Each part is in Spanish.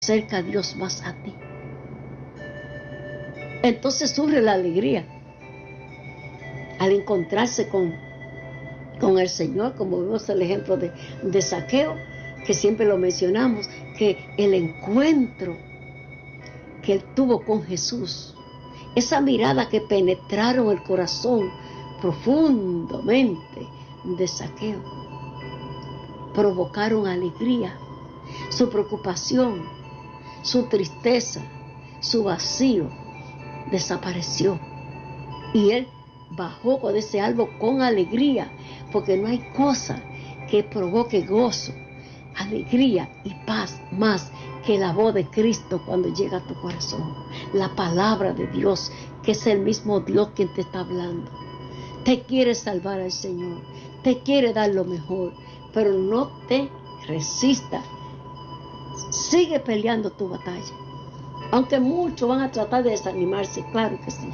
acerca a Dios más a ti. Entonces surge la alegría al encontrarse con el Señor, como vemos el ejemplo de Zaqueo, que siempre lo mencionamos, que el encuentro que él tuvo con Jesús, esa mirada que penetraron el corazón profundamente de Zaqueo, provocaron alegría. Su preocupación, su tristeza, su vacío desapareció. Y él bajó de ese árbol con alegría, porque no hay cosa que provoque gozo, alegría y paz más que la voz de Cristo cuando llega a tu corazón. La palabra de Dios, que es el mismo Dios quien te está hablando. Te quiere salvar al Señor, te quiere dar lo mejor, pero no te resistas. Sigue peleando tu batalla. Aunque muchos van a tratar de desanimarse, claro que sí.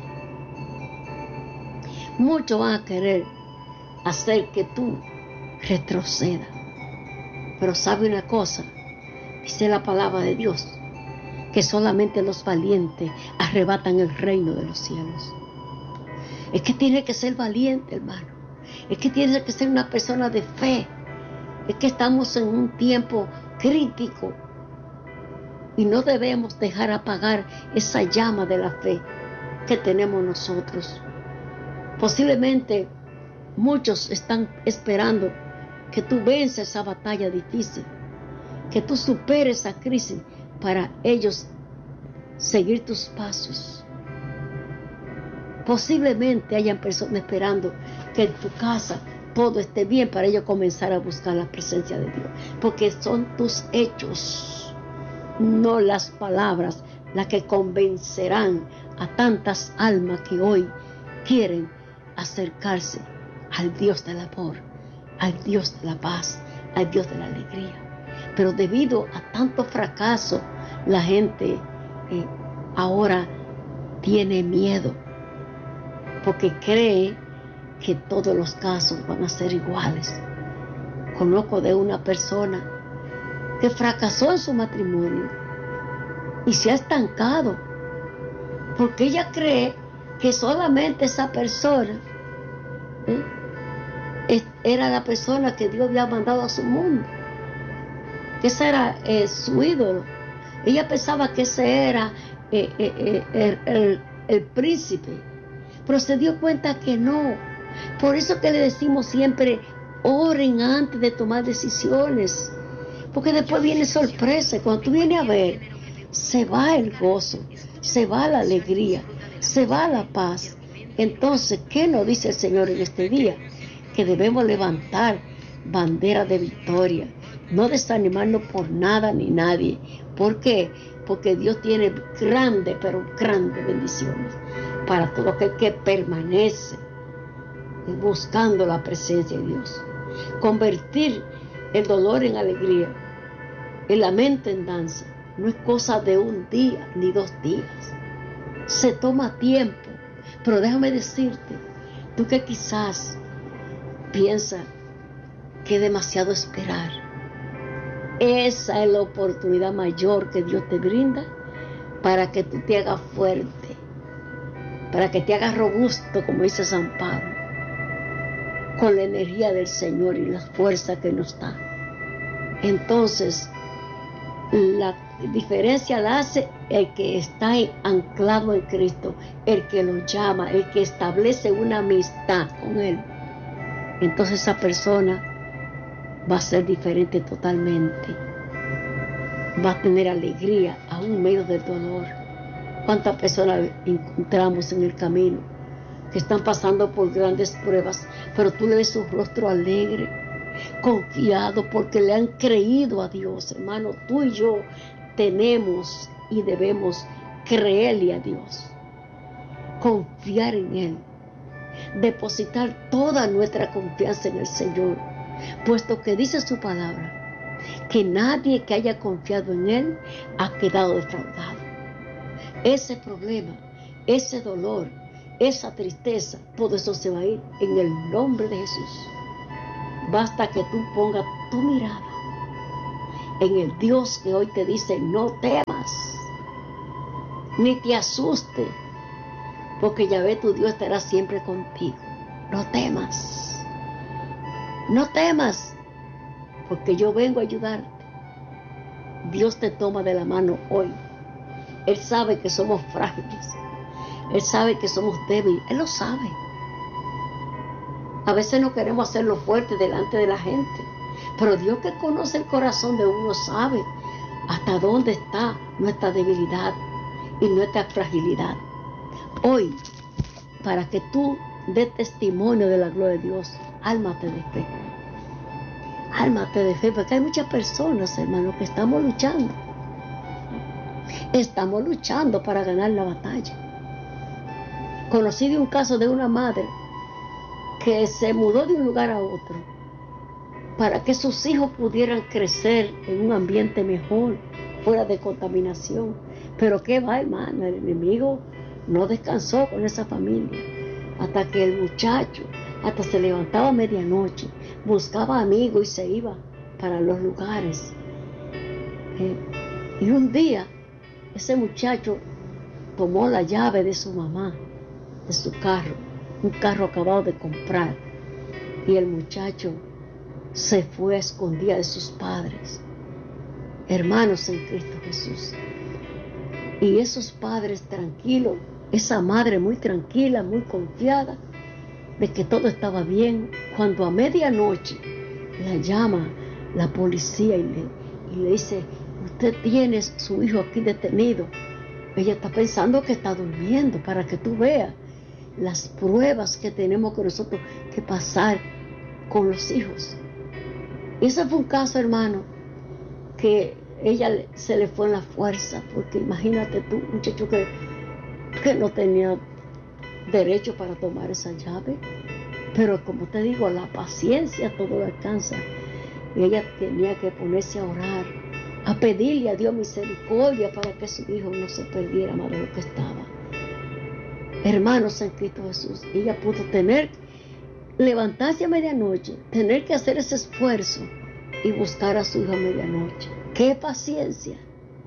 Muchos van a querer hacer que tú retrocedas. Pero sabe una cosa, dice la palabra de Dios, que solamente los valientes arrebatan el reino de los cielos. Es que tiene que ser valiente, hermano. Es que tiene que ser una persona de fe. Es que estamos en un tiempo crítico y no debemos dejar apagar esa llama de la fe que tenemos nosotros. Posiblemente muchos están esperando que tú vences esa batalla difícil, que tú superes esa crisis para ellos seguir tus pasos. Posiblemente hayan personas esperando que en tu casa todo esté bien para ellos comenzar a buscar la presencia de Dios, porque son tus hechos, no las palabras, las que convencerán a tantas almas que hoy quieren acercarse al Dios del amor, al Dios de la paz, al Dios de la alegría. Pero debido a tanto fracaso, la gente ahora tiene miedo, porque cree que todos los casos van a ser iguales. Conozco de una persona que fracasó en su matrimonio y se ha estancado, porque ella cree que solamente esa persona era la persona que Dios había mandado a su mundo, que ese era su ídolo. Ella pensaba que ese era el príncipe, pero se dio cuenta que no. Por eso que le decimos siempre, oren antes de tomar decisiones, porque después viene sorpresa. Cuando tú vienes a ver, se va el gozo, se va la alegría, se va la paz. Entonces, ¿qué nos dice el Señor en este día? Que debemos levantar bandera de victoria, no desanimarnos por nada ni nadie. ¿Por qué? Porque Dios tiene grandes, pero grandes bendiciones para todo aquel que permanece buscando la presencia de Dios. Convertir el dolor en alegría, el lamento en danza, no es cosa de un día ni 2 días. Se toma tiempo. Pero déjame decirte, tú que quizás piensas que es demasiado esperar, esa es la oportunidad mayor que Dios te brinda para que tú te hagas fuerte, para que te hagas robusto, como dice San Pablo, con la energía del Señor y la fuerza que nos da. Entonces, la diferencia la hace el que está anclado en Cristo, el que lo llama, el que establece una amistad con Él. Entonces esa persona va a ser diferente totalmente. Va a tener alegría aún en medio del dolor. ¿Cuántas personas encontramos en el camino que están pasando por grandes pruebas, pero tú le ves su rostro alegre, confiado, porque le han creído a Dios? Hermano, tú y yo tenemos y debemos creerle a Dios, confiar en Él, depositar toda nuestra confianza en el Señor, puesto que dice su palabra que nadie que haya confiado en Él ha quedado defraudado. Ese problema, ese dolor, esa tristeza, todo eso se va a ir en el nombre de Jesús. Basta que tú pongas tu mirada en el Dios que hoy te dice: no temas, ni te asustes, porque Yahvé tu Dios estará siempre contigo. No temas, no temas, porque yo vengo a ayudarte. Dios te toma de la mano hoy. Él sabe que somos frágiles, Él sabe que somos débiles, Él lo sabe. A veces no queremos hacerlo fuerte delante de la gente, pero Dios, que conoce el corazón de uno, sabe hasta dónde está nuestra debilidad y nuestra fragilidad. Hoy, para que tú des testimonio de la gloria de Dios, ármate de fe. Ármate de fe, porque hay muchas personas, hermanos, que estamos luchando. Estamos luchando para ganar la batalla. Conocí de un caso de una madre que se mudó de un lugar a otro para que sus hijos pudieran crecer en un ambiente mejor, fuera de contaminación. Pero qué va, hermano, el enemigo no descansó con esa familia, hasta que el muchacho hasta se levantaba a medianoche, buscaba amigos y se iba para los lugares. Y un día ese muchacho tomó la llave de su mamá, de su carro, un carro acabado de comprar, y el muchacho se fue a escondidas de sus padres, hermanos en Cristo Jesús. Y esos padres tranquilos, esa madre muy tranquila, muy confiada de que todo estaba bien, cuando a medianoche la llama la policía y le dice: usted tiene su hijo aquí detenido. Ella está pensando que está durmiendo, para que tú veas las pruebas que tenemos que nosotros que pasar con los hijos. Y ese fue un caso, hermano, que ella se le fue en la fuerza, porque imagínate tú, un muchacho que no tenía derecho para tomar esa llave. Pero como te digo, la paciencia todo lo alcanza. Y ella tenía que ponerse a orar, a pedirle a Dios misericordia para que su hijo no se perdiera más de lo que estaba. Hermanos en Cristo Jesús, ella pudo levantarse a medianoche, tener que hacer ese esfuerzo y buscar a su hijo a medianoche. ¡Qué paciencia!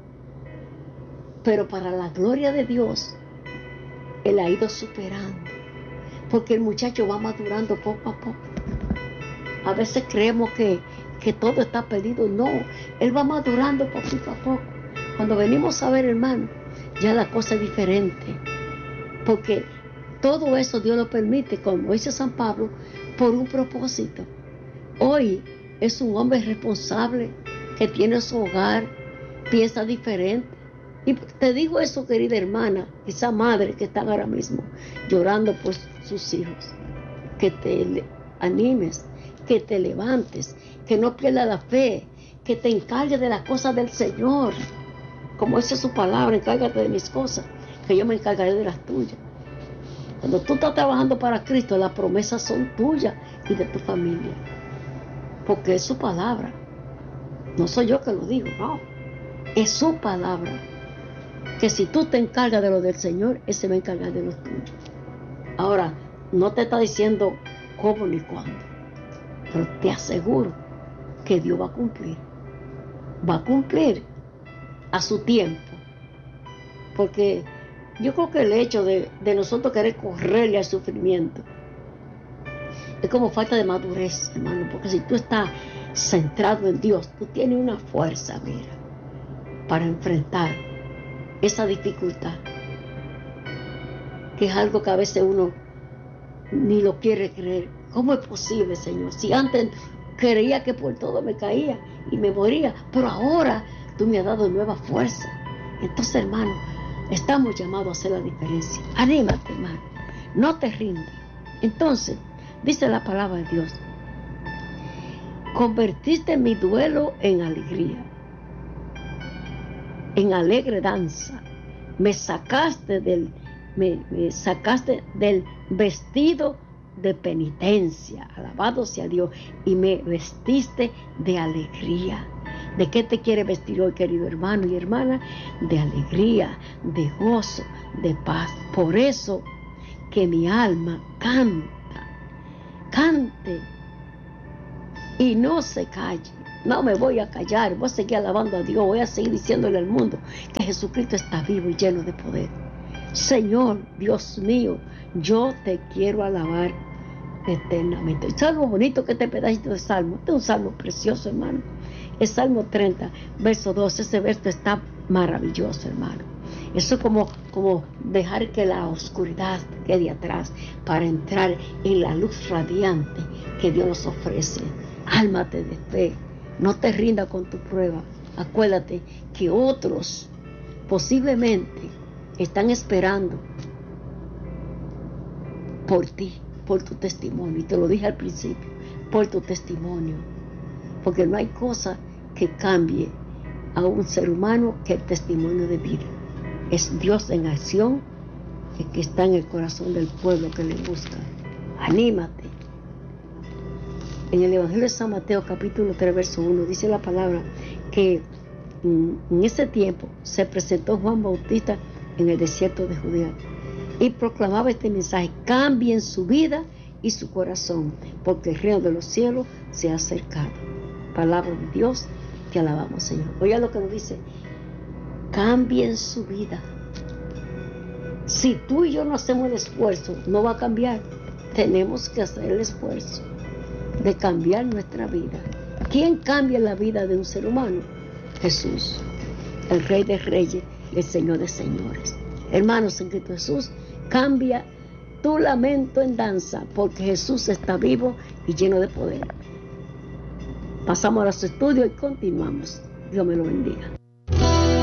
Pero para la gloria de Dios, Él ha ido superando, porque el muchacho va madurando poco a poco. A veces creemos que todo está perdido. No, Él va madurando poquito a poco. Cuando venimos a ver, hermano, ya la cosa es diferente, porque todo eso Dios lo permite, como dice San Pablo, por un propósito. Hoy es un hombre responsable que tiene su hogar, piensa diferente. Y te digo eso, querida hermana, esa madre que está ahora mismo llorando por sus hijos, que te animes, que te levantes, que no pierdas la fe, que te encargues de las cosas del Señor. Como dice su palabra: encárgate de mis cosas, que yo me encargaré de las tuyas. Cuando tú estás trabajando para Cristo, las promesas son tuyas y de tu familia, porque es su palabra. No soy yo que lo digo, no, es su palabra. Que si tú te encargas de lo del Señor, Él se va a encargar de los tuyos. Ahora, no te está diciendo cómo ni cuándo, pero te aseguro que Dios va a cumplir. Va a cumplir a su tiempo. Porque yo creo que el hecho de nosotros querer correrle al sufrimiento es como falta de madurez, hermano. Porque si tú estás centrado en Dios, tú tienes una fuerza, mira, para enfrentar esa dificultad, que es algo que a veces uno ni lo quiere creer. ¿Cómo es posible, Señor? Si antes creía que por todo me caía y me moría, pero ahora tú me has dado nueva fuerza. Entonces, hermano, estamos llamados a hacer la diferencia. Anímate, hermano, no te rindas. Entonces, dice la palabra de Dios: convertiste mi duelo en alegría, en alegre danza. Me sacaste del vestido de penitencia, alabado sea Dios, y me vestiste de alegría. ¿De qué te quiere vestir hoy, querido hermano y hermana? De alegría, de gozo, de paz. Por eso que mi alma cante y no se calle. No me voy a callar, voy a seguir alabando a Dios, voy a seguir diciéndole al mundo que Jesucristo está vivo y lleno de poder. Señor, Dios mío, yo te quiero alabar eternamente. El salmo bonito que este pedacito de salmo, este es un salmo precioso, hermano. El Salmo 30, verso 2, ese verso está maravilloso, hermano. Eso es como dejar que la oscuridad quede atrás para entrar en la luz radiante que Dios nos ofrece. Álmate de fe, no te rindas con tu prueba. Acuérdate que otros posiblemente están esperando por ti, por tu testimonio. Y te lo dije al principio, por tu testimonio. Porque no hay cosa que cambie a un ser humano que el testimonio de vida. Es Dios en acción que está en el corazón del pueblo que le busca. Anímate. En el Evangelio de San Mateo, capítulo 3, verso 1, dice la palabra que en ese tiempo se presentó Juan Bautista en el desierto de Judea y proclamaba este mensaje: cambien su vida y su corazón, porque el reino de los cielos se ha acercado. Palabra de Dios, te alabamos, Señor. Oiga lo que nos dice: cambien su vida. Si tú y yo no hacemos el esfuerzo, no va a cambiar. Tenemos que hacer el esfuerzo de cambiar nuestra vida. ¿Quién cambia la vida de un ser humano? Jesús, el Rey de Reyes, el Señor de Señores. Hermanos, en Cristo Jesús, cambia tu lamento en danza, porque Jesús está vivo y lleno de poder. Pasamos a los estudios y continuamos. Dios me lo bendiga.